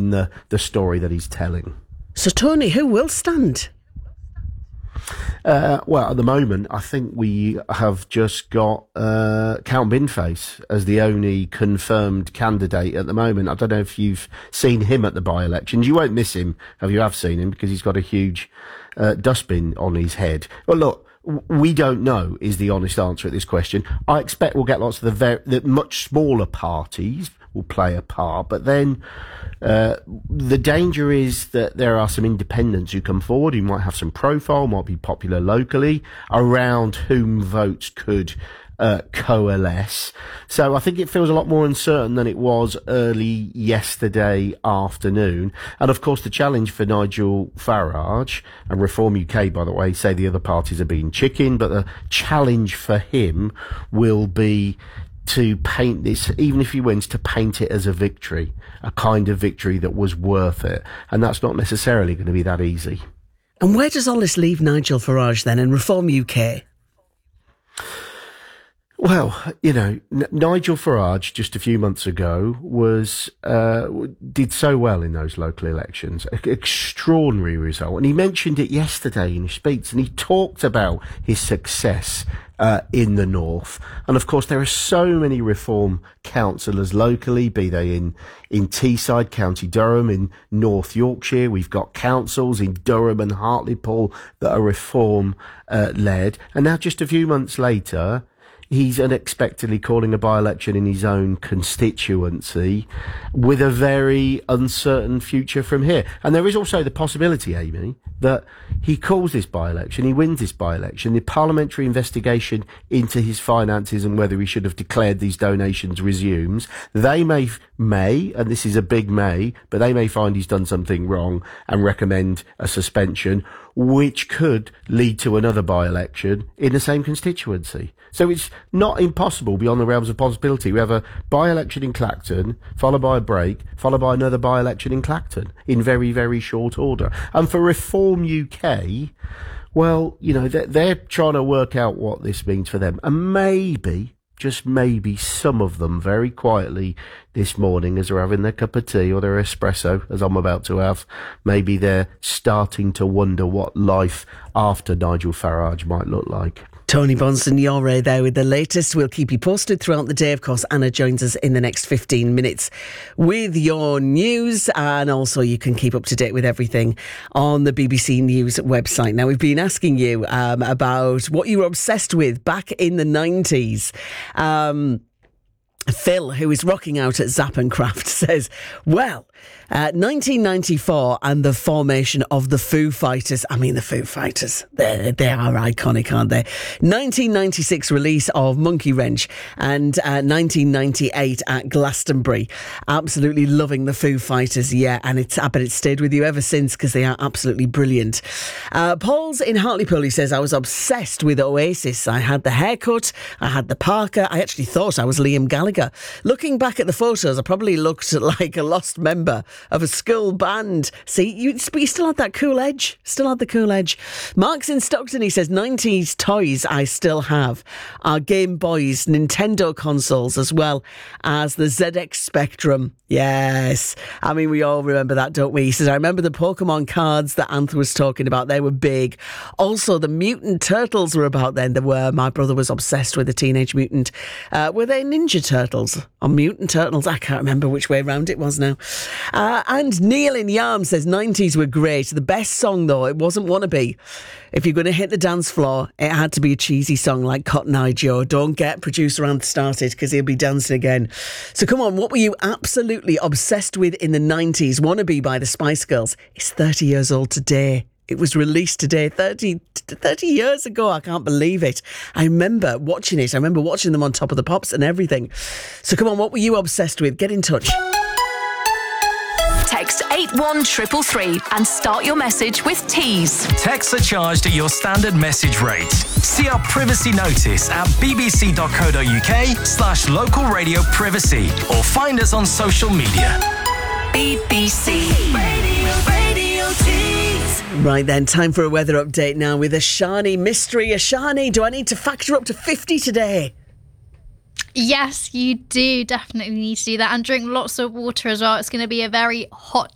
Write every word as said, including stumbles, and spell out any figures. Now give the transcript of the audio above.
in the, the story that he's telling. So, Tony, who will stand? Uh, well, at the moment, I think we have just got uh, Count Binface as the only confirmed candidate at the moment. I don't know if you've seen him at the by-elections. You won't miss him if you have seen him, because he's got a huge uh, dustbin on his head. Well, look, we don't know is the honest answer at this question. I expect we'll get lots of the, very, the much smaller parties will play a part, but then uh, the danger is that there are some independents who come forward who might have some profile, might be popular locally, around whom votes could uh, coalesce. So I think it feels a lot more uncertain than it was early yesterday afternoon. And of course the challenge for Nigel Farage, and Reform U K, by the way, say the other parties are being chicken, but the challenge for him will be to paint this, even if he wins, to paint it as a victory, a kind of victory that was worth it. And that's not necessarily going to be that easy. And where does all this leave Nigel Farage then and Reform U K? Well, you know, N- Nigel Farage just a few months ago was uh, did so well in those local elections, an extraordinary result, and he mentioned it yesterday in his speech, and he talked about his success uh, in the north. And of course, there are so many Reform councillors locally, be they in in Teesside, County Durham, in North Yorkshire. We've got councils in Durham and Hartlepool that are Reform uh, led, and now just a few months later, he's unexpectedly calling a by-election in his own constituency with a very uncertain future from here. And there is also the possibility, Amy, that he calls this by-election, he wins this by-election, the parliamentary investigation into his finances and whether he should have declared these donations resumes. They may, may, and this is a big may, but they may find he's done something wrong and recommend a suspension, which could lead to another by-election in the same constituency. So it's not impossible beyond the realms of possibility. We have a by-election in Clacton, followed by a break, followed by another by-election in Clacton in very, very short order. And for Reform U K, well, you know, they're, they're trying to work out what this means for them. And maybe, just maybe, some of them very quietly this morning as they're having their cup of tea or their espresso, as I'm about to have, maybe they're starting to wonder what life after Nigel Farage might look like. Tony Bonston, you're there with the latest. We'll keep you posted throughout the day. Of course, Anna joins us in the next fifteen minutes with your news, and also you can keep up to date with everything on the B B C News website. Now, we've been asking you um, about what you were obsessed with back in the nineties. Um... Phil, who is rocking out at Zappencraft, says, well, uh, nineteen ninety-four and the formation of the Foo Fighters. I mean, the Foo Fighters, they they are iconic, aren't they? nineteen ninety-six release of Monkey Wrench and uh, nineteen ninety-eight at Glastonbury. Absolutely loving the Foo Fighters, yeah, and it's, I bet it's stayed with you ever since because they are absolutely brilliant. Uh, Paul's in Hartlepool, he says, I was obsessed with Oasis. I had the haircut, I had the parka, I actually thought I was Liam Gallagher. Looking back at the photos, I probably looked like a lost member of a school band. See, you, you still had that cool edge. Still had the cool edge. Mark's in Stockton, he says, nineties toys I still have are Game Boys, Nintendo consoles, as well as the Z X Spectrum. Yes. I mean, we all remember that, don't we? He says, I remember the Pokemon cards that Anth was talking about. They were big. Also, the Mutant Turtles were about then. There were. My brother was obsessed with the Teenage Mutant. Uh, were they Ninja Turtles or Mutant Turtles? I can't remember which way round it was now. Uh, and Neil in Yarm says, nineties were great. The best song, though, it wasn't Wannabe. If you're going to hit the dance floor, it had to be a cheesy song like Cotton Eye Joe. Don't get producer Anth started because he'll be dancing again. So come on, what were you absolutely obsessed with in the nineties? Wannabe by the Spice Girls. It's thirty years old today. It was released today, thirty, thirty years ago. I can't believe it. I remember watching it. I remember watching them on Top of the Pops and everything. So come on, what were you obsessed with? Get in touch. Text eight one three three three and start your message with Tease. Texts are charged at your standard message rate. See our privacy notice at bbc.co.uk slash local radio privacy or find us on social media. B B C Radio, Radio Tease. Right then, time for a weather update now with Ashani Mystery. Ashani, do I need to factor up to fifty today? Yes, you do definitely need to do that, and drink lots of water as well. It's going to be a very hot